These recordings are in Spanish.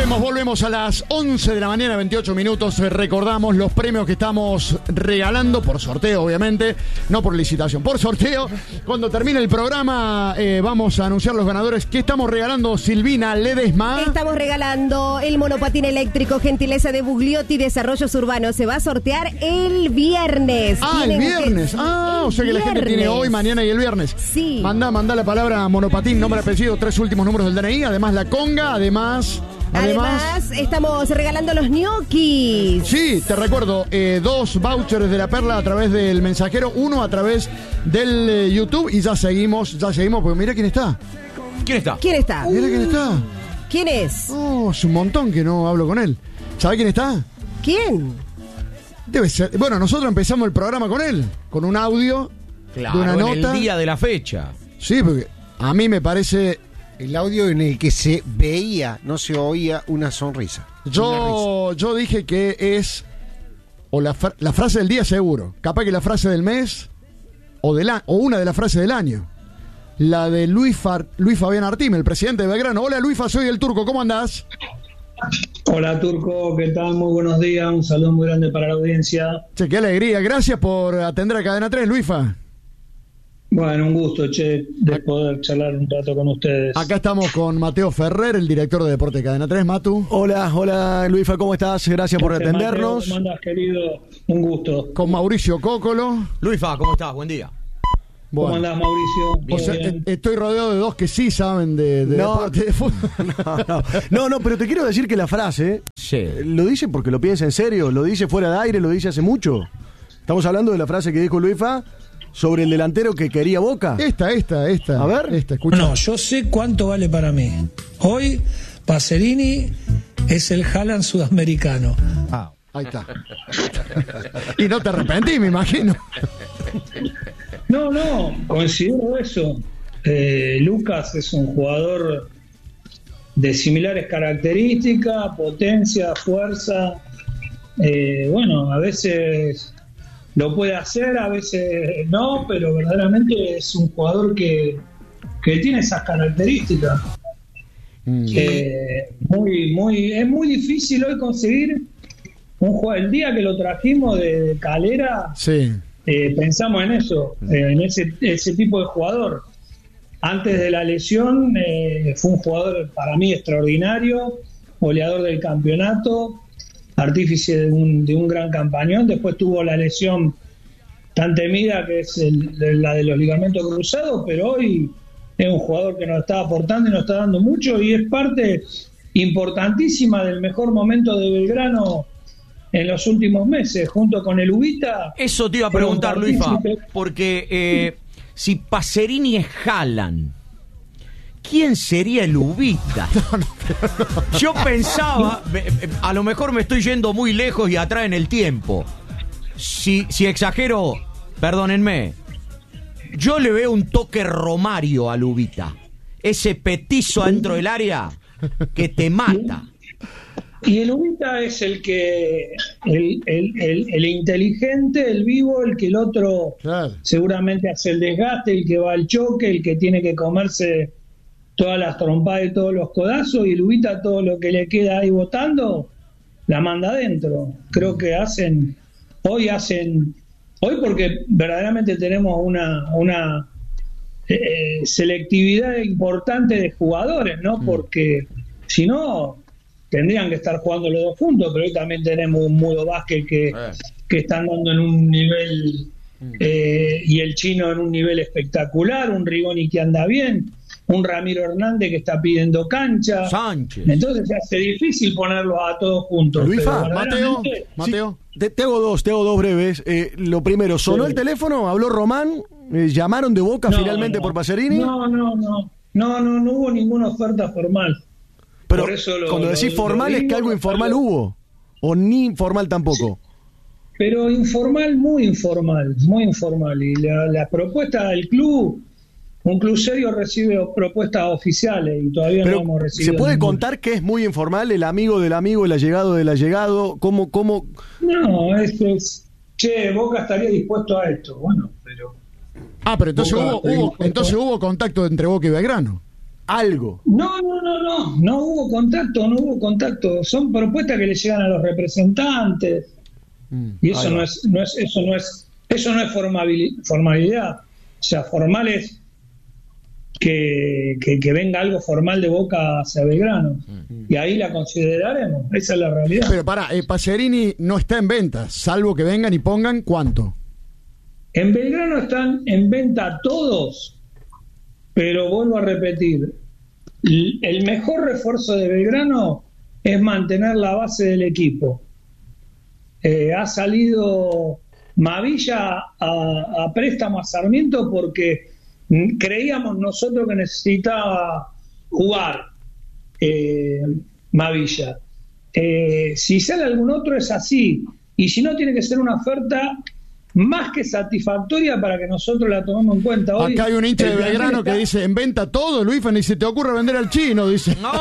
Volvemos a las 11 de la mañana, 28 minutos. Recordamos los premios que estamos regalando por sorteo, obviamente, no por licitación, por sorteo. Cuando termine el programa vamos a anunciar los ganadores. ¿Qué estamos regalando, Silvina Ledesma? Estamos regalando el monopatín eléctrico, gentileza de Bugliotti Desarrollos Urbanos. Se va a sortear el viernes. El viernes. O sea que la gente tiene hoy, mañana y el viernes. Sí. Manda la palabra monopatín, nombre, apellido, 3 últimos números del DNI. Además la conga, Además, estamos regalando los ñoquis. Sí, te recuerdo, 2 vouchers de La Perla a través del mensajero, 1 a través del YouTube. Y ya seguimos, porque mira quién está. ¿Quién está? Mira quién está. ¿Quién es? Es un montón que no hablo con él. ¿Sabe quién está? ¿Quién? Debe ser. Bueno, nosotros empezamos el programa con él, con un audio de una nota. En el día de la fecha. Sí, porque a mí me parece... El audio en el que se veía, no se oía una sonrisa. Yo dije que es la frase del día seguro. Capaz que la frase del mes o una de las frases del año. La de Luis Fabián Artime, el presidente de Belgrano. Hola Luifa, soy el Turco, ¿cómo andás? Hola Turco, ¿qué tal? Muy buenos días, un saludo muy grande para la audiencia. Che, qué alegría, gracias por atender a Cadena 3, Luifa. Bueno, un gusto, de poder charlar un rato con ustedes. Acá estamos con Mateo Ferrer, el director de Deporte de Cadena 3. Matu. Hola, Luifa, ¿cómo estás? Gracias por atendernos. Mateo, ¿cómo andás, querido? Un gusto. Con Mauricio Cócolo. Luifa, ¿cómo estás? Buen día. Bueno. ¿Cómo andás, Mauricio? O sea, estoy rodeado de 2 que sí saben de deporte, de fútbol. No, pero te quiero decir que la frase, lo dice porque lo piensa en serio, lo dice fuera de aire, lo dice hace mucho. Estamos hablando de la frase que dijo Luifa sobre el delantero que quería Boca. Esta. A ver. Escucha. No, yo sé cuánto vale para mí. Hoy, Pacerini es el Haaland sudamericano. Ahí está. Y no te arrepentí, me imagino. No, considero eso. Lucas es un jugador de similares características, potencia, fuerza. A veces lo puede hacer, a veces no, pero verdaderamente es un jugador que tiene esas características. Es muy difícil hoy conseguir un jugador. El día que lo trajimos de Calera, pensamos en eso, en ese tipo de jugador. Antes de la lesión fue un jugador para mí extraordinario, goleador del campeonato, artífice de un gran campañón. Después tuvo la lesión tan temida que es la de los ligamentos cruzados, pero hoy es un jugador que nos está aportando y nos está dando mucho y es parte importantísima del mejor momento de Belgrano en los últimos meses, junto con el Ubita. Eso te iba a preguntar, Luifa, porque si Pacerini es Haaland, ¿quién sería el Ubita? Yo pensaba, a lo mejor me estoy yendo muy lejos y atrás en el tiempo. Si exagero, perdónenme, yo le veo un toque Romario al Ubita. Ese petizo dentro del área que te mata. Y el Ubita es el que el inteligente, el vivo, el que el otro seguramente hace el desgaste, el que va al choque, el que tiene que comerse todas las trompadas y todos los codazos, y el Ubita todo lo que le queda ahí botando la manda adentro. Creo que hoy porque verdaderamente tenemos una selectividad importante de jugadores, ¿no? Porque si no tendrían que estar jugando los dos juntos, pero hoy también tenemos un Mudo Vázquez que están dando en un nivel y el Chino en un nivel espectacular, un Rigoni que anda bien, un Ramiro Hernández que está pidiendo cancha. Sánchez. Entonces se hace difícil ponerlos a todos juntos. Luifa, Mateo. Te hago dos breves. Lo primero, ¿sonó el teléfono? ¿Habló Román? ¿Llamaron de Boca finalmente por Pacerini? No hubo ninguna oferta formal. Pero cuando decís formal es que algo informal hubo, o ni informal tampoco. Pero informal, muy informal. Y la propuesta del club, un club serio recibe propuestas oficiales y todavía no hemos recibido. ¿Se puede contar que es muy informal, el amigo del amigo, el allegado del allegado? ¿Cómo? No, es Boca estaría dispuesto a esto, bueno, pero... Pero entonces hubo contacto entre Boca y Belgrano. algo. No hubo contacto. Son propuestas que le llegan a los representantes. Y eso no es formalidad. O sea, formal es que venga algo formal de Boca hacia Belgrano. Y ahí la consideraremos. Esa es la realidad. Pero Pacerini no está en venta, salvo que vengan y pongan ¿cuánto? En Belgrano están en venta todos, pero vuelvo a repetir, el mejor refuerzo de Belgrano es mantener la base del equipo. Ha salido Mavilla a préstamo a Sarmiento porque creíamos nosotros que necesitaba jugar Mavilla. Si sale algún otro es así, y si no tiene que ser una oferta más que satisfactoria para que nosotros la tomemos en cuenta. Hoy, acá hay un hincha de Belgrano que dice, en venta todo, Luis, ni se te ocurre vender al chino, dice. No,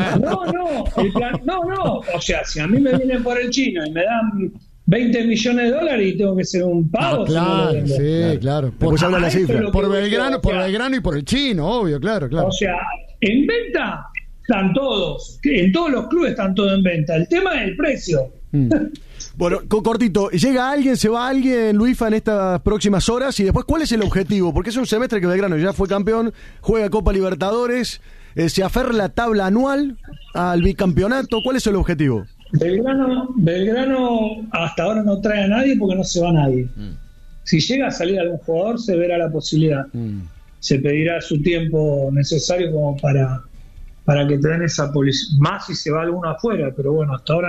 o sea, si a mí me vienen por el chino y me dan 20 millones de dólares y tengo que ser un pago. Claro, sí, claro. Habla la cifra. Por Belgrano y por el chino, obvio, claro. O sea, en venta están todos, en todos los clubes están todos en venta. El tema es el precio. Bueno, cortito, ¿llega alguien, se va alguien, Luifa, en estas próximas horas? Y después, ¿cuál es el objetivo? Porque es un semestre que Belgrano ya fue campeón, juega Copa Libertadores, se aferra la tabla anual al bicampeonato. ¿Cuál es el objetivo? Belgrano hasta ahora no trae a nadie porque no se va nadie. Si llega a salir algún jugador, se verá la posibilidad. Se pedirá su tiempo necesario como para que te den esa más si se va alguno afuera, pero bueno, hasta ahora